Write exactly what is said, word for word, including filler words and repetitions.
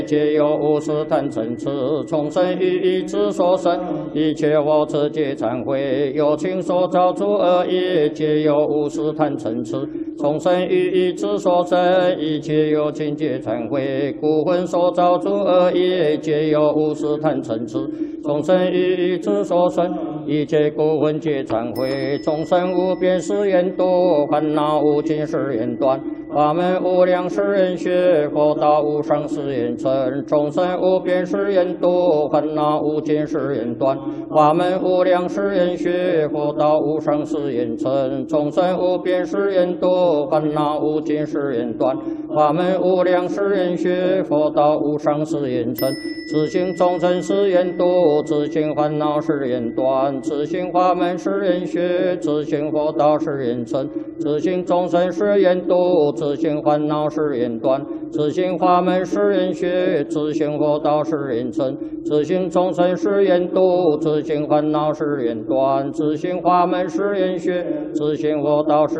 皆有无始贪嗔痴，从生于意之所生，一切我执皆忏悔。有情所造诸恶业，皆有无始贪嗔痴，从生于意之所生，一切有情皆忏悔。故魂所造诸恶业，皆有无始贪嗔痴，从生于意之所生，一切故魂皆忏悔。众生无边誓愿度，烦恼无尽誓愿断，法门无量誓愿学，佛道无上誓愿成。众生无边誓愿度，烦恼无尽誓愿断，法门无量誓愿学，佛道无上誓愿成。众生无边誓愿度，烦恼无尽誓愿断，法门无量誓愿学，佛道无上誓愿成。自性众生誓愿度，自性烦恼誓愿断，自性法门誓愿学，自性佛道誓愿成。自性众生誓愿度，自性烦恼誓愿断，自性法门誓愿学，自性佛道誓愿成。自性众生誓愿度，自性烦恼誓愿断，自性法门誓愿学，自性佛道誓